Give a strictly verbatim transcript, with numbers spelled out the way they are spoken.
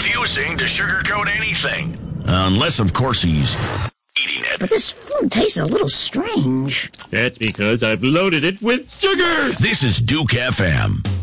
refusing to sugarcoat anything. Unless, of course, he's eating it. But this food tastes a little strange. That's because I've loaded it with sugar. This is Duke F M.